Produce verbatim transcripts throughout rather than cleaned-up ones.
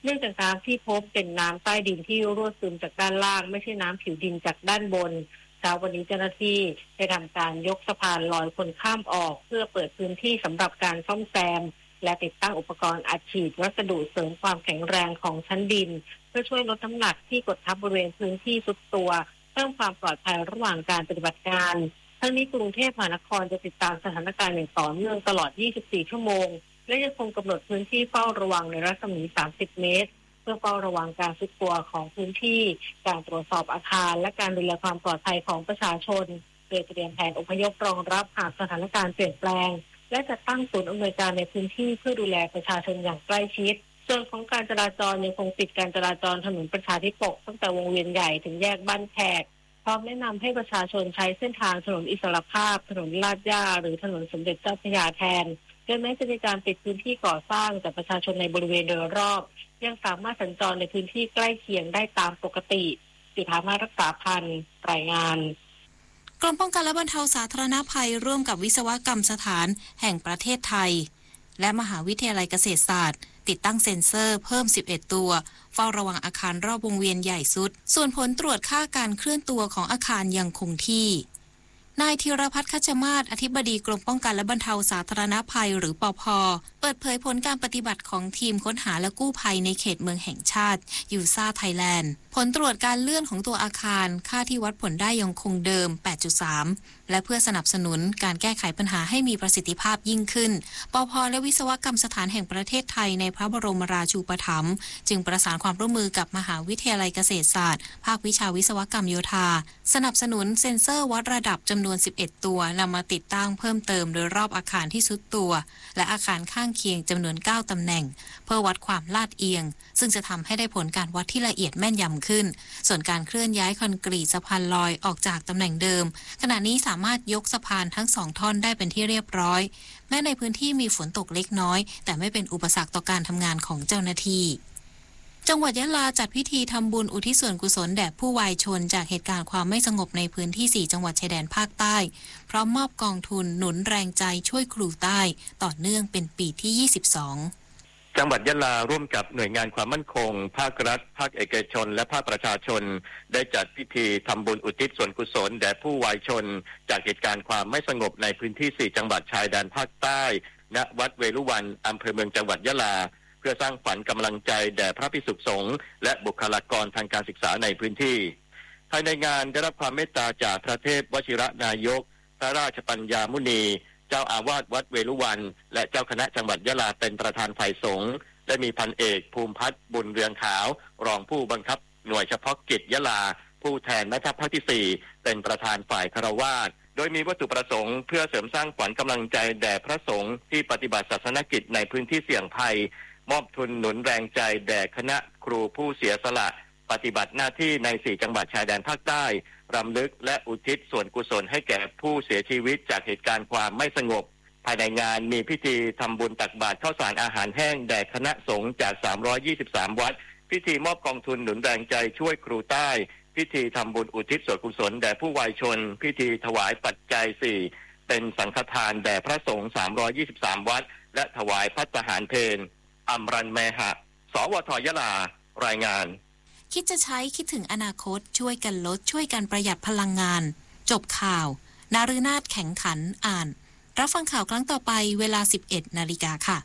เนื่องจากน้ำที่พบเป็นน้ำใต้ดินที่รั่วซึมจากด้านล่างไม่ใช่น้ำผิวดินจากด้านบนเช้าวันนี้เจ้าหน้าที่ได้ทำการยกสะพานลอยคนข้ามออกเพื่อเปิดพื้นที่สำหรับการซ่อมแซมและติดตั้งอุปกรณ์อัดฉีดวัสดุเสริมความแข็งแรงของชั้นดินเพื่อช่วยลดน้ำหนักที่กดทับบริเวณพื้นที่ทรุดตัวเพิ่มความปลอดภัยระหว่างการปฏิบัติการทั้งนี้กรุงเทพมหานครจะติดตามสถานการณ์อย่างต่อเนื่องตลอดยี่สิบสี่ชั่วโมงและยังคงกำหนดพื้นที่เฝ้าระวังในรัศมีสามสิบเมตรเพื่อเฝ้าระวังการทรุดตัวของพื้นที่การตรวจสอบอาคารและการดูแลความปลอดภัยของประชาชนโดยเตรียมแผนอพยพรองรับหากสถานการณ์เปลี่ยนแปลงและจะตั้งศูนย์อำนวยการในพื้นที่เพื่อดูแลประชาชนอย่างใกล้ชิดส่วนของการจราจรยังคงปิดการจราจรถนนประชาธิปกตั้งแต่วงเวียนใหญ่ถึงแยกบ้านแขกพร้อมแนะนำให้ประชาชนใช้เส้นทางถนนอิสรภาพถนนลาดย่าหรือถนนสมเด็จเจ้าพระยาแทนโดยแม้จะมีการปิดพื้นที่ก่อสร้างแต่ประชาชนในบริเวณโดยรอบยังสามารถสัญจรในพื้นที่ใกล้เคียงได้ตามปกติสิภามารักษาพันธ์รายงานกรมป้องกันและบรรเทาสาธารณภัยร่วมกับวิศวกรรมสถานแห่งประเทศไทยและมหาวิทยาลัยเกษตรศาสตร์ติดตั้งเซ็นเซอร์เพิ่มสิบเอ็ดตัวเฝ้าระวังอาคารรอบวงเวียนใหญ่สุดส่วนผลตรวจค่าการเคลื่อนตัวของอาคารยังคงที่นายธีรพัฒน์คัชมาศอธิบดีกรมป้องกันและบรรเทาสาธารณภัยหรือปภ.เปิดเผยผลการปฏิบัติของทีมค้นหาและกู้ภัยในเขตเมืองแห่งชาติยูซ่าไทยแลนด์ผลตรวจการเลื่อนของตัวอาคารค่าที่วัดผลได้ยังคงเดิม แปดจุดสาม และเพื่อสนับสนุนการแก้ไขปัญหาให้มีประสิทธิภาพยิ่งขึ้นปภ.และวิศวกรรมสถานแห่งประเทศไทยในพระบรมราชูปถัมภ์จึงประสานความร่วมมือกับมหาวิทยาลัยเกษตรศาสตร์ภาควิชาวิศวกรรมโยธาสนับสนุนเซ็นเซอร์วัดระดับจำนวนสิบเอ็ดตัวนำมาติดตั้งเพิ่มเติมโดยรอบอาคารที่ทรุดตัวและอาคารข้างเคียงจำนวนเก้าตำแหน่งเพื่อวัดความลาดเอียงซึ่งจะทำให้ได้ผลการวัดที่ละเอียดแม่นยำขึ้นส่วนการเคลื่อนย้ายคอนกรีตสะพานลอยออกจากตำแหน่งเดิมขณะนี้สามารถยกสะพานทั้งสองท่อนได้เป็นที่เรียบร้อยแม้ในพื้นที่มีฝนตกเล็กน้อยแต่ไม่เป็นอุปสรรคต่อการทำงานของเจ้าหน้าที่จังหวัดยะลาจัดพิธีทำบุญอุทิศส่วนกุศลแด่ผู้วายชนจากเหตุการณ์ความไม่สงบในพื้นที่สี่จังหวัดชายแดนภาคใต้พร้อมมอบกองทุนหนุนแรงใจช่วยครูใต้ต่อเนื่องเป็นปีที่ยี่สิบสองจังหวัดยะลาร่วมกับหน่วยงานความมั่นคงภาครัฐภาคเอกชนและภาคประชาชนได้จัดพิธีทำบุญอุทิศส่วนกุศลแด่ผู้วายชนจากเหตุการณ์ความไม่สงบในพื้นที่สี่จังหวัดชายแดนภาคใต้ณวัดเวรุวันอำเภอเมืองจังหวัดยะลาเพื่อสร้างขวัญกำลังใจแด่พระภิกษุสงฆ์และบุคลากรทางการศึกษาในพื้นที่ภายในงานได้รับความเมตตาจากพระเทพวชิรนายกพระราชปัญญามุนีเจ้าอาวาสวัดเวรุวันและเจ้าคณะจังหวัดยะลาเป็นประธานฝ่ายสงฆ์และมีพันเอกภูมิพัฒน์บุญเรืองขาวรองผู้บังคับหน่วยเฉพาะกิจยะลาผู้แทนแม่ทัพภาคที่สี่เป็นประธานฝ่ายคฤหัสถ์โดยมีวัตถุประสงค์เพื่อเสริมสร้างขวัญกำลังใจแด่พระสงฆ์ที่ปฏิบัติศาสนกิจในพื้นที่เสี่ยงภัยมอบทุนหนุนแรงใจแด่คณะครูผู้เสียสละปฏิบัติหน้าที่ในสี่จังหวัดชายแดนภาคใต้รำลึกและอุทิศส่วนกุศลให้แก่ผู้เสียชีวิตจากเหตุการณ์ความไม่สงบภายในงานมีพิธีทำบุญตักบาตรข้าวสารอาหารแห้งแด่คณะสงฆ์จากสามร้อยยี่สิบสามวัดพิธีมอบกองทุนหนุนแรงใจช่วยครูใต้พิธีทำบุญอุทิศส่วนกุศลแด่ผู้วายชนพิธีถวายปัจจัยสี่เป็นสังฆทานแด่พระสงฆ์สามร้อยยี่สิบสามวัดและถวายภัตตาหารเพลอัมรันแมหะสวทยะลารายงานคิดจะใช้คิดถึงอนาคตช่วยกันลดช่วยกันประหยัดพลังงานจบข่าวนาฤนาถแข็งขันอ่านรับฟังข่าวครั้งต่อไปเวลา สิบเอ็ดนาฬิกาค่ะ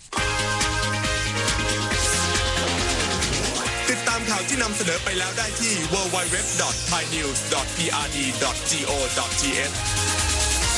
ติดตามข่าวที่นำเสนอไปแล้วได้ที่ ดับเบิลยู ดับเบิลยู ดับเบิลยู ดอท ไทยนิวส์ ดอท พี อาร์ ดี ดอท จี โอ ดอท ที เอช